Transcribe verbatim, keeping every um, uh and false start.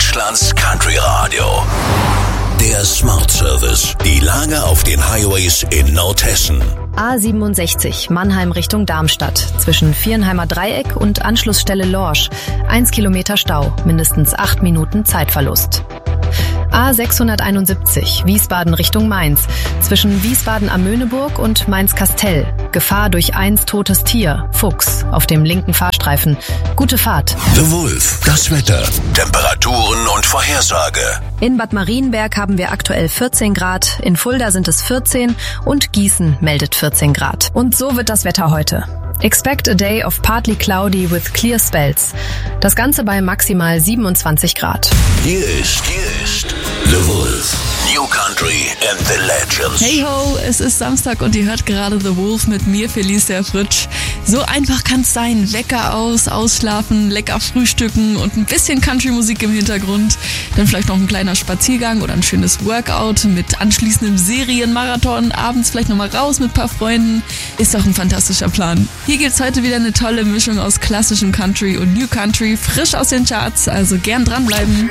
Deutschlands Country Radio. Der Smart Service. Die Lage auf den Highways in Nordhessen. A siebenundsechzig, Mannheim Richtung Darmstadt. Zwischen Viernheimer Dreieck und Anschlussstelle Lorsch. Eins Kilometer Stau, mindestens acht Minuten Zeitverlust. A sechshunderteinundsiebzig, Wiesbaden Richtung Mainz. Zwischen Wiesbaden am Möhneburg und Mainz-Kastell. Gefahr durch eins totes Tier, Fuchs, auf dem linken Fahrstreifen. Gute Fahrt. The Wolf, das Wetter, Temperaturen und Vorhersage. In Bad Marienberg haben wir aktuell vierzehn Grad, in Fulda sind es vierzehn und Gießen meldet vierzehn Grad. Und so wird das Wetter heute. Expect a day of partly cloudy with clear spells. Das Ganze bei maximal siebenundzwanzig Grad. Hier ist, hier ist The Wolf. New Country and the Legends. Hey ho, es ist Samstag und ihr hört gerade The Wolf mit mir, Felicia Fritsch. So einfach kann's sein. Wecker aus, ausschlafen, lecker frühstücken und ein bisschen Country-Musik im Hintergrund. Dann vielleicht noch ein kleiner Spaziergang oder ein schönes Workout mit anschließendem Serienmarathon. Abends vielleicht nochmal raus mit ein paar Freunden. Ist doch ein fantastischer Plan. Hier gibt's heute wieder eine tolle Mischung aus klassischem Country und New Country, frisch aus den Charts. Also gern dranbleiben.